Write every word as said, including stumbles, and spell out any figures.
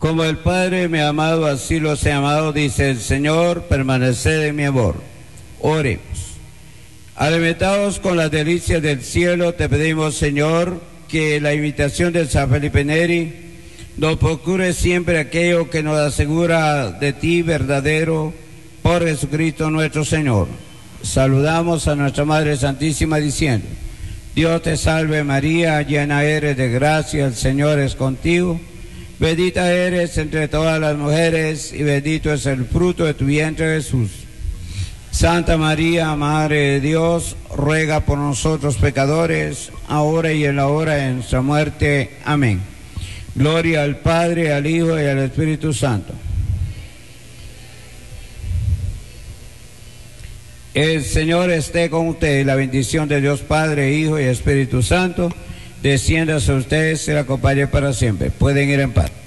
Como el Padre me ha amado, así los he amado, dice el Señor, permaneced en mi amor. Oremos. Alimentados con las delicias del cielo, te pedimos, Señor, que la imitación de San Felipe Neri nos procure siempre aquello que nos asegura de ti verdadero, por Jesucristo nuestro Señor. Saludamos a nuestra Madre Santísima diciendo: Dios te salve María, llena eres de gracia, el Señor es contigo. Bendita eres entre todas las mujeres y bendito es el fruto de tu vientre Jesús. Santa María, Madre de Dios, ruega por nosotros pecadores, ahora y en la hora de nuestra muerte. Amén. Gloria al Padre, al Hijo y al Espíritu Santo. El Señor esté con ustedes. La bendición de Dios Padre, Hijo y Espíritu Santo descienda sobre ustedes y la acompañe para siempre. Pueden ir en paz.